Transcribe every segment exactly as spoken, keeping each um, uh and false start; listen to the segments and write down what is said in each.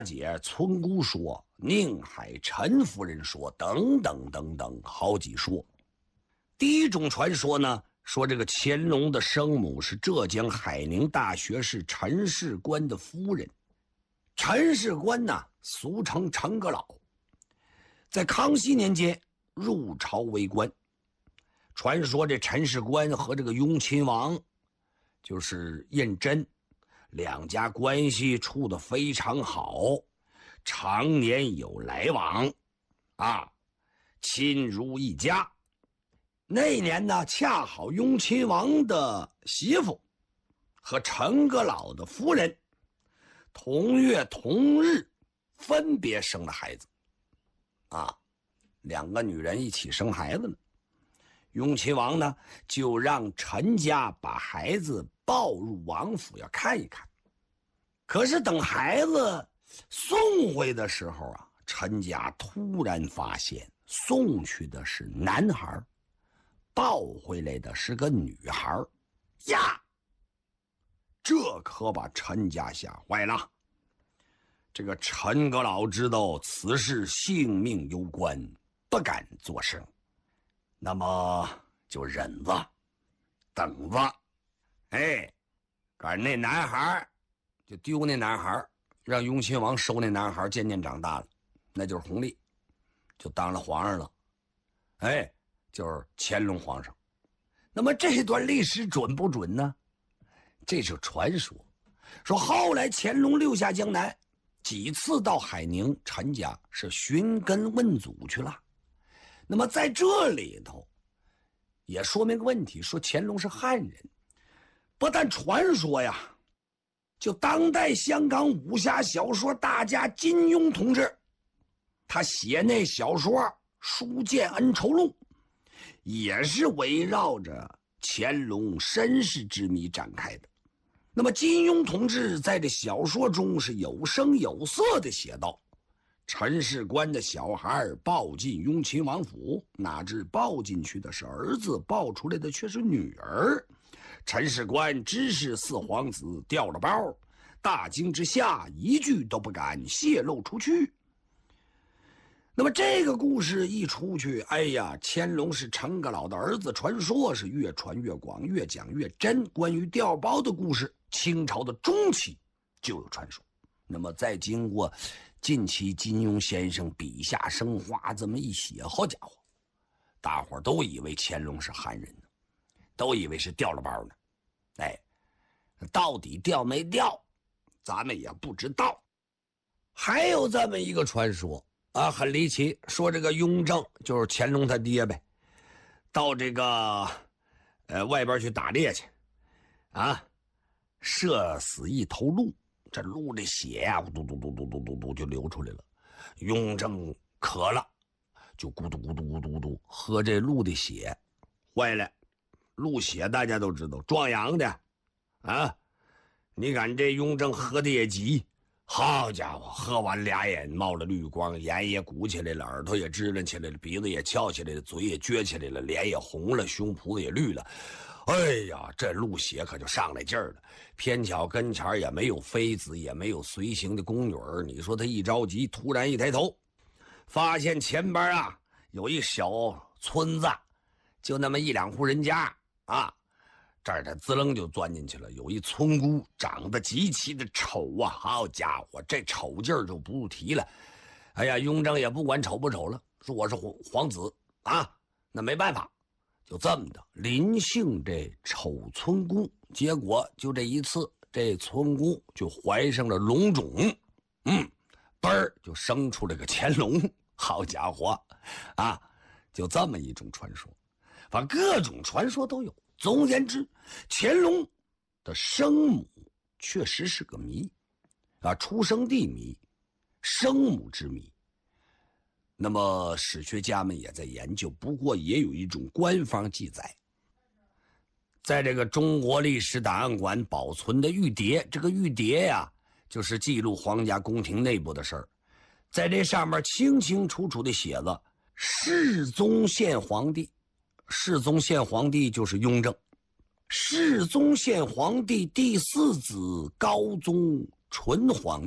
姐村姑说，宁海陈夫人说，等等等等，好几说。第一种传说呢，说这个乾隆的生母是浙江海宁大学士陈士官的夫人。陈士官呢，俗称陈阁老，在康熙年间入朝为官。传说这陈士官和这个雍亲王，就是胤禛，两家关系处得非常好，常年有来往，啊，亲如一家。那年呢，恰好雍亲王的媳妇和陈阁老的夫人同月同日分别生了孩子，啊，两个女人一起生孩子呢。雍亲王呢，就让陈家把孩子抱入王府要看一看。可是等孩子送回的时候啊，陈家突然发现送去的是男孩，抱回来的是个女孩呀！这可把陈家吓坏了。这个陈阁老知道此事性命攸关，不敢作声，那么就忍着等着。哎，赶那男孩就丢那男孩，让雍亲王收那男孩，渐渐长大了，那就是弘历，就当了皇上了。哎，就是乾隆皇上。那么这段历史准不准呢？这是传说，说后来乾隆六下江南，几次到海宁，陈家是寻根问祖去了。那么在这里头也说明个问题，说乾隆是汉人。不但传说呀，就当代香港武侠小说大家金庸同志，他写那小说《书剑恩仇录》，也是围绕着乾隆身世之谜展开的。那么金庸同志在这小说中是有声有色的写道，陈士官的小孩抱进雍亲王府，哪知抱进去的是儿子，抱出来的却是女儿。陈士官知识四皇子掉了包，大惊之下一句都不敢泄露出去。那么这个故事一出去，哎呀，乾隆是陈阁老的儿子，传说是越传越广，越讲越真。关于掉包的故事，清朝的中期就有传说。那么再经过近期金庸先生笔下生花这么一写，好家伙，大伙都以为乾隆是汉人呢，都以为是掉了包呢。哎，到底掉没掉，咱们也不知道。还有这么一个传说啊，很离奇，说这个雍正就是乾隆他爹呗，到这个呃外边去打猎去，啊，射死一头鹿，这鹿的血呀、啊，嘟嘟嘟嘟嘟嘟嘟就流出来了。雍正渴了，就咕嘟咕嘟咕嘟咕嘟喝这鹿的血，坏了。鹿血大家都知道壮阳的啊，你看这雍正喝的也急，好家伙，喝完俩眼冒了绿光，眼也鼓起来了，耳朵也支棱起来了，鼻子也翘起来了，嘴也撅起来了，脸也红了，胸脯也绿了。哎呀，这鹿血可就上来劲儿了。偏巧跟前也没有妃子，也没有随行的宫女儿，你说他一着急，突然一抬头，发现前边啊有一小村子，就那么一两户人家啊，这儿他滋楞就钻进去了。有一村姑长得极其的丑啊，好家伙，这丑劲儿就不提了。哎呀，雍正也不管丑不丑了，说我是皇皇子啊，那没办法，就这么的临幸这丑村姑。结果就这一次，这村姑就怀上了龙种，嗯，嘣儿就生出了个乾隆。好家伙啊，就这么一种传说。反正各种传说都有。总而言之，乾隆的生母确实是个谜啊，出生地谜，生母之谜。那么史学家们也在研究，不过也有一种官方记载，在这个中国历史档案馆保存的玉牒，这个玉牒呀，就是记录皇家宫廷内部的事儿，在这上面清清楚楚的写着世宗宪皇帝。世宗宪皇帝就是雍正，世宗宪皇帝第四子高宗纯皇帝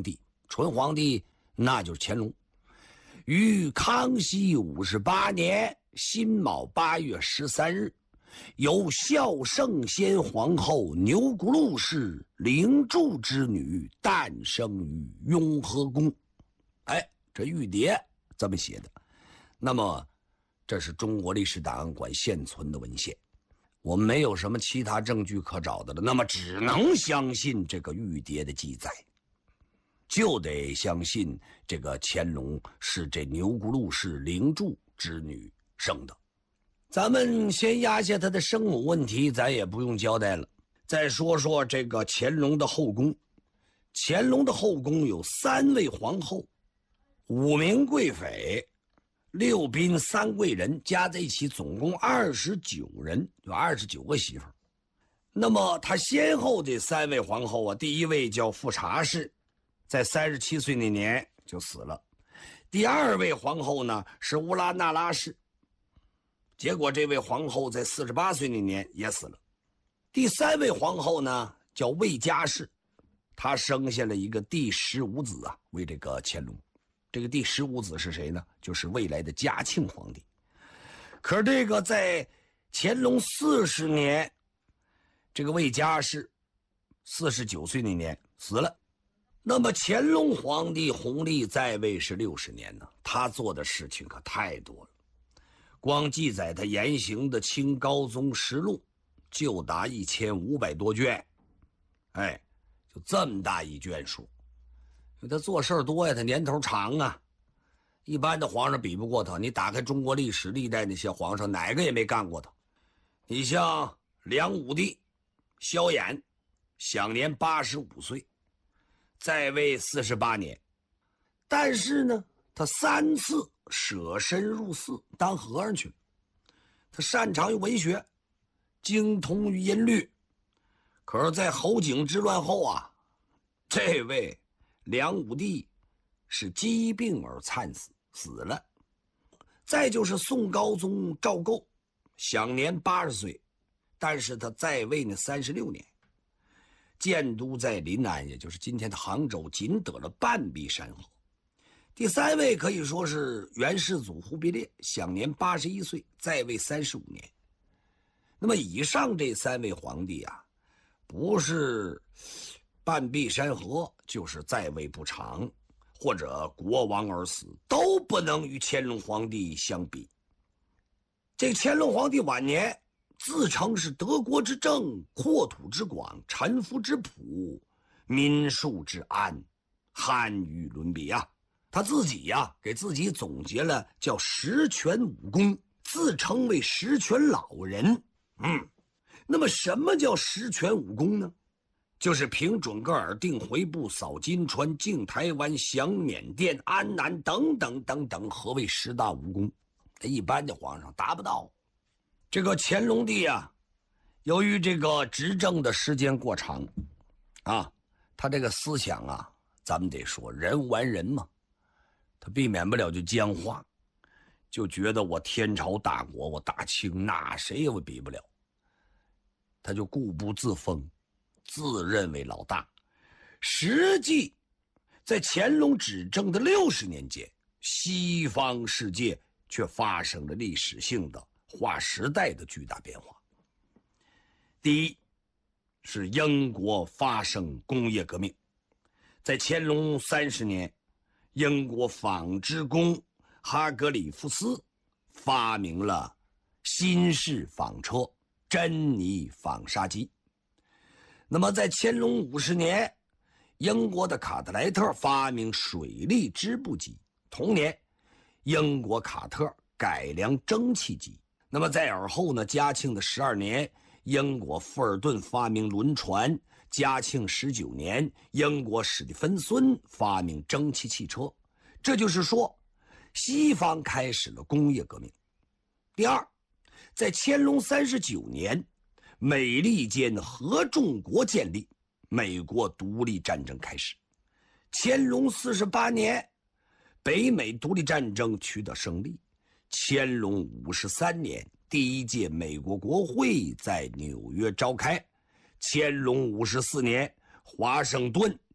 纯皇帝那就是乾隆。于康熙五十八年辛卯八月十三日，由孝圣先皇后钮钴禄氏灵柱之女诞生于雍和宫。哎，这玉牒这么写的。那么这是中国历史档案馆现存的文献，我们没有什么其他证据可找的了，那么只能相信这个玉牒的记载，就得相信这个乾隆是这钮钴禄氏灵柱之女生的。咱们先压下他的生母问题，咱也不用交代了。再说说这个乾隆的后宫。乾隆的后宫有三位皇后，五名贵妃，六嫔三贵人，加在一起总共二十九人，有二十九个媳妇儿。那么他先后这三位皇后啊，第一位叫富察氏，在三十七岁那年就死了。第二位皇后呢是乌拉那拉氏，结果这位皇后在四十八岁那年也死了。第三位皇后呢叫魏佳氏，她生下了一个第十五子啊，为这个乾隆。这个第十五子是谁呢？就是未来的嘉庆皇帝。可是这个在乾隆四十年，这个魏佳氏四十九岁那年死了。那么乾隆皇帝弘历在位是六十年呢，他做的事情可太多了。光记载他言行的《清高宗实录》就达一千五百多卷，哎，就这么大一卷书。因为他做事多呀，他年头长啊，一般的皇上比不过他。你打开中国历史，历代那些皇上哪个也没干过他。你像梁武帝萧衍，享年八十五岁，在位四十八年，但是呢，他三次舍身入寺当和尚去了。他擅长于文学，精通于音律。可是在侯景之乱后啊，这位梁武帝是疾病而惨死，死了。再就是宋高宗赵构，享年八十岁，但是他在位呢三十六年，建都在临安，也就是今天的杭州，仅得了半壁山河。第三位可以说是元世祖忽必烈，享年八十一岁，在位三十五年。那么以上这三位皇帝啊，不是半壁山河，就是在位不长，或者国亡而死，都不能与乾隆皇帝相比。这乾隆皇帝晚年自称是德国之政，扩土之广，臣服之朴，民庶之安，汉语伦比啊。他自己呀、啊，给自己总结了叫十全武功，自称为十全老人。嗯，那么什么叫十全武功呢？就是平准噶尔、定回部、扫金川、靖台湾、降缅甸、安南等等等等。何谓十大武功？一般的皇上达不到。这个乾隆帝啊，由于这个执政的时间过长啊，他这个思想啊，咱们得说人完人嘛，他避免不了就僵化，就觉得我天朝大国，我大清那谁也比不了，他就固步自封，自认为老大。实际在乾隆执政的六十年间，西方世界却发生了历史性的划时代的巨大变化。第一是英国发生工业革命。在乾隆三十年，英国纺织工哈格里夫斯发明了新式纺车珍妮纺纱机。那么在乾隆五十年，英国的卡特莱特发明水力织布机。同年，英国卡特改良蒸汽机。那么在尔后呢，嘉庆的十二年，英国富尔顿发明轮船。嘉庆十九年，英国史蒂芬孙发明蒸汽汽车。这就是说，西方开始了工业革命。第二，在乾隆三十九年，美利坚合众国建立，美国独立战争开始。乾隆四十八年，北美独立战争取得胜利。乾隆五十三年，第一届美国国会在纽约召开。乾隆五十四年，华盛顿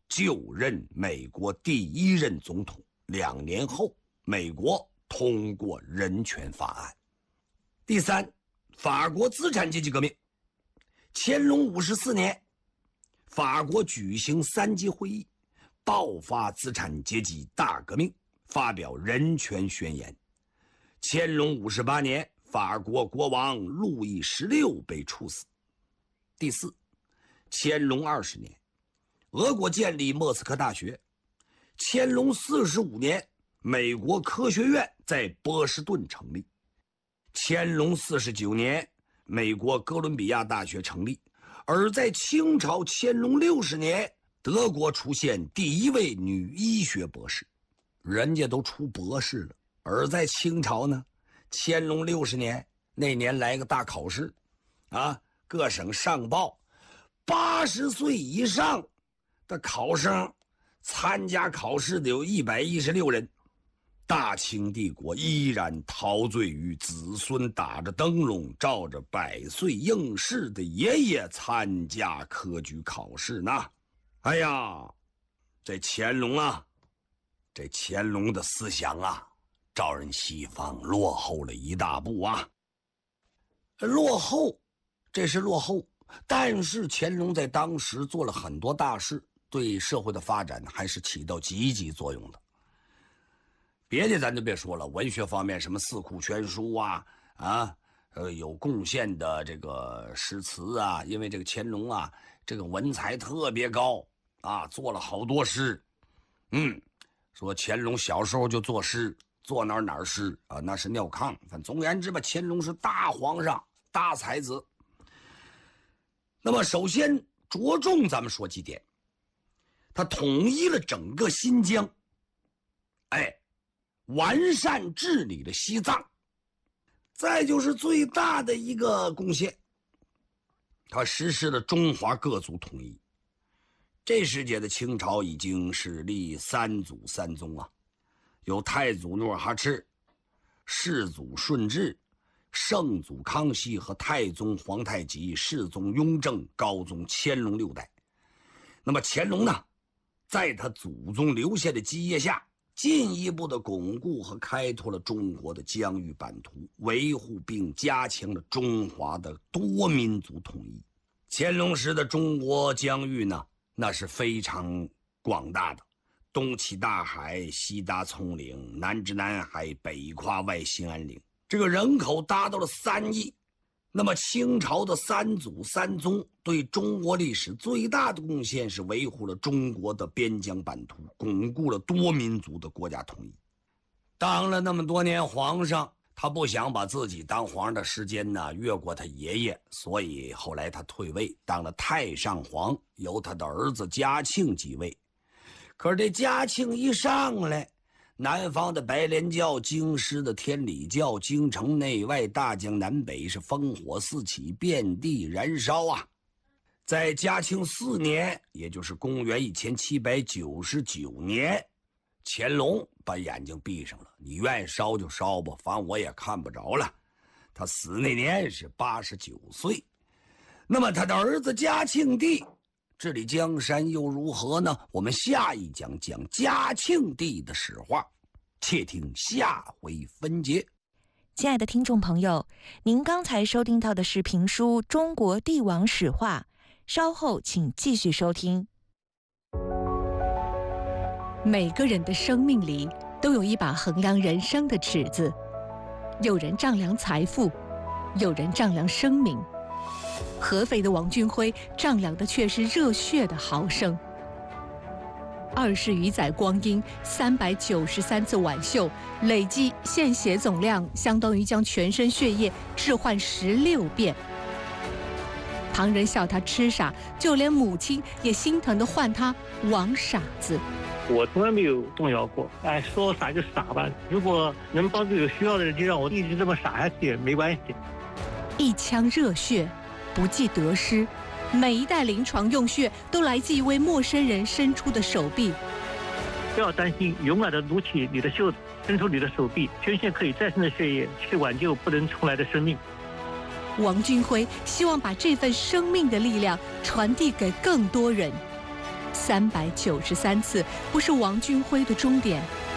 就任美国第一任总统。两年后，美国通过人权法案。第三，法国资产阶级革命。乾隆五十四年，法国举行三级会议，爆发资产阶级大革命，发表人权宣言。乾隆五十八年，法国国王路易十六被处死。第四，乾隆二十年，俄国建立莫斯科大学。乾隆四十五年，美国科学院在波士顿成立。乾隆四十九年，美国哥伦比亚大学成立。而在清朝乾隆六十年，德国出现第一位女医学博士，人家都出博士了。而在清朝呢，乾隆六十年那年来个大考试，啊，各省上报，八十岁以上的考生参加考试的有一百一十六人。大清帝国依然陶醉于子孙打着灯笼，照着百岁应试的爷爷参加科举考试呢。哎呀，这乾隆啊，这乾隆的思想啊，照人西方落后了一大步啊。落后，这是落后，但是乾隆在当时做了很多大事，对社会的发展还是起到积极作用的。别的咱就别说了，文学方面什么四库全书啊，啊，呃，有贡献的这个诗词啊，因为这个乾隆啊，这个文采特别高啊，做了好多诗。嗯，说乾隆小时候就作诗，做哪儿哪儿诗啊，那是尿炕。反正总而言之吧，乾隆是大皇上、大才子。那么首先着重咱们说几点，他统一了整个新疆，哎。完善治理了西藏，再就是最大的一个贡献，他实施了中华各族统一。这时节的清朝已经是立三祖三宗啊，有太祖努尔哈赤、世祖顺治、圣祖康熙和太宗皇太极、世宗雍正、高宗乾隆六代。那么乾隆呢，在他祖宗留下的基业下，进一步的巩固和开拓了中国的疆域版图，维护并加强了中华的多民族统一。乾隆时的中国疆域呢，那是非常广大的，东起大海，西达葱岭，南至南海，北跨外兴安岭，这个人口达到了三亿。那么清朝的三祖三宗对中国历史最大的贡献是维护了中国的边疆版图，巩固了多民族的国家统一。当了那么多年皇上，他不想把自己当皇上的时间呢越过他爷爷，所以后来他退位当了太上皇，由他的儿子嘉庆继位。可是这嘉庆一上来，南方的白莲教、京师的天理教，京城内外、大江南北是烽火四起，遍地燃烧啊！在嘉庆四年，也就是公元一千七百九十九年，乾隆把眼睛闭上了，你愿意烧就烧吧，反正我也看不着了。他死那年是八十九岁。那么他的儿子嘉庆帝治理江山又如何呢？我们下一讲讲嘉庆帝的史话，且听下回分解。 亲爱的听众朋友，您刚才收听到的是评书《中国帝王史话》，稍后请继续收听。 每个人的生命里都有一把衡量人生的尺子，有人丈量财富，有人丈量生命。合肥的王俊辉丈量的却是热血的毫升。二十余载光阴，三百九十三次挽袖，累计献血总量相当于将全身血液置换十六遍。旁人笑他痴傻，就连母亲也心疼地唤他王傻子。 我从来没有动摇过，哎，说我傻就傻吧，如果能帮助有需要的人，就让我一直这么傻下去也没关系。 一腔热血，不计得失，每一袋临床用血都来自一位陌生人伸出的手臂。 不要担心，勇敢地撸起你的袖子，伸出你的手臂，捐献可以再生的血液，去挽救不能重来的生命。 王俊辉希望把这份生命的力量传递给更多人。 三百九十三次，不是王俊辉的终点，